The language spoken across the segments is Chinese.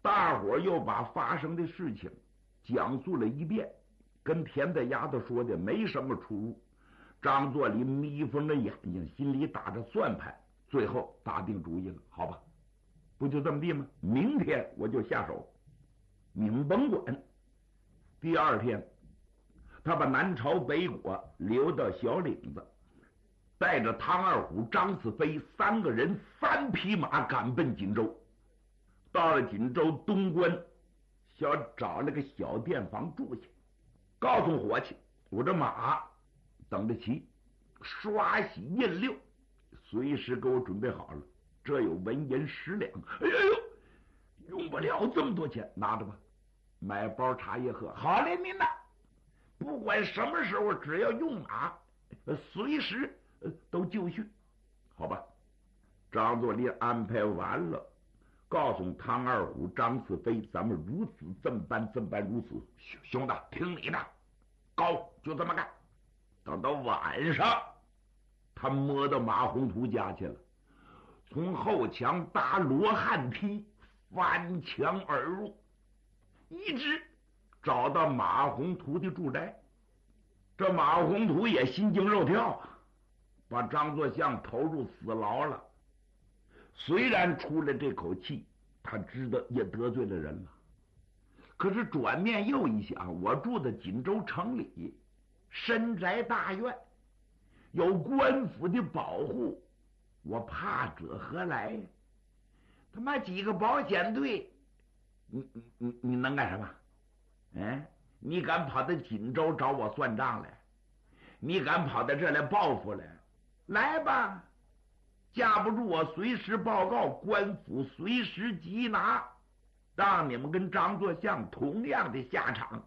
大伙又把发生的事情讲述了一遍，跟田大丫头说的没什么出入。张作霖眯缝着眼睛，心里打着算盘，最后打定主意了，好吧，不就这么地吗？明天我就下手，你们甭管。第二天，他把南朝北国留到小岭子，带着汤二虎、张四飞3个人3匹马赶奔锦州。到了锦州东关，想找了个小店房住下，告诉伙计，我这马等着骑，刷洗印溜，随时给我准备好了。这有文银10两。哎呦，用不了这么多钱，拿着吧，买包茶叶喝。好嘞，您呐，不管什么时候，只要用马，随时都就绪，好吧？张作霖安排完了，告诉汤二虎、张四飞，咱们如此这么办，如此。兄弟，听你的，高，就这么干。等到晚上，他摸到马宏图家去了，从后墙搭罗汉梯，翻墙而入，一直找到马宏图的住宅。这马宏图也心惊肉跳啊，把张作相投入死牢了。虽然出了这口气，他知道也得罪了人了，可是转面又一想，我住在锦州城里，深宅大院，有官府的保护，我怕者何来？他妈几个保险队，你能干什么？你敢跑到锦州找我算账来？你敢跑到这来报复来？来吧，架不住我随时报告，官府随时缉拿，让你们跟张作相同样的下场。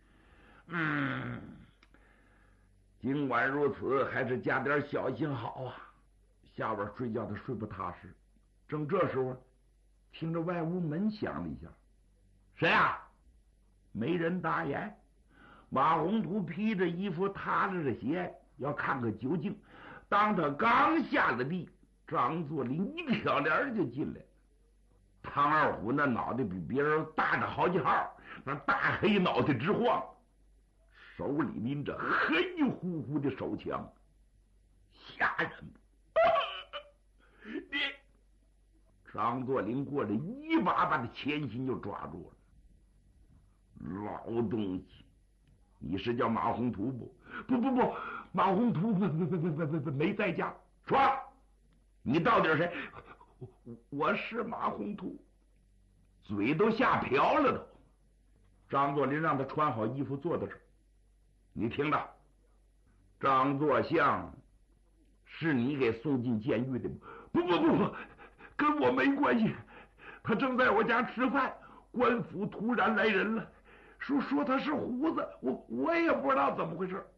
尽管如此，还是加点小心好啊。下边睡觉他睡不踏实。正这时候，听着外屋门响了一下，谁啊？没人答言。马宏图披着衣服，踏着鞋，要看个究竟。当他刚下了地，张作霖一挑帘就进来了。汤二虎那脑袋比别人大着好几号，那大黑脑袋直晃，手里拎着黑乎乎的手枪，吓人不？你张作霖过来一把把他前心就抓住了。老东西，你是叫马宏图不？不，马宏图没在家。说，你到底是谁？我是马宏图。嘴都吓瓢了都。张作霖让他穿好衣服坐在这儿。你听着，张作相是你给送进监狱的吗？不，跟我没关系。他正在我家吃饭，官府突然来人了，说他是胡子，我也不知道怎么回事。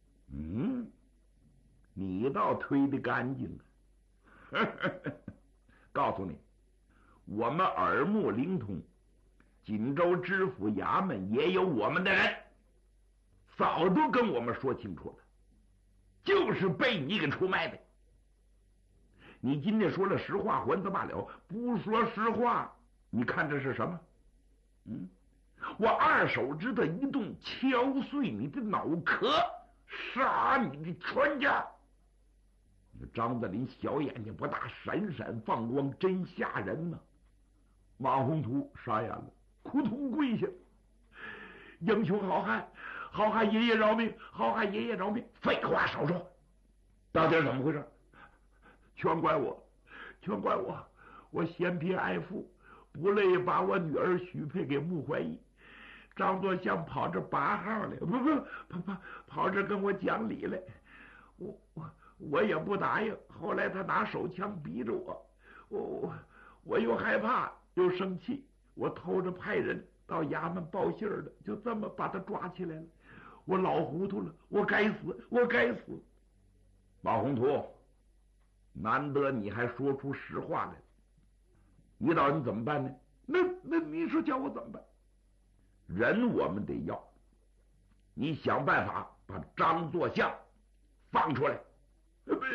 你倒推得干净啊！告诉你，我们耳目灵通，锦州知府衙门也有我们的人，早都跟我们说清楚了，就是被你给出卖的。你今天说了实话还则罢了，不说实话，你看这是什么？我2手指头一动，敲碎你的脑壳，杀你的全家。张作霖小眼睛不大，闪闪放光，真吓人呐！马宏图傻眼了，扑通跪下：“英雄好汉，好汉爷爷饶命！好汉爷爷饶命！”废话少说，到底怎么回事？全怪我，我嫌贫爱富，不乐意把我女儿许配给穆怀义。张作相跑这8号来，跑这跟我讲理来，我也不答应。后来他拿手枪逼着我又害怕又生气，我偷着派人到衙门报信的，就这么把他抓起来了。我老糊涂了，我该死！马宏图，难得你还说出实话来，你打算怎么办呢？那你说叫我怎么办？人我们得要，你想办法把张作相放出来。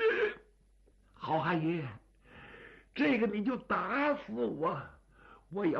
好汉爷爷，这个你就打死我也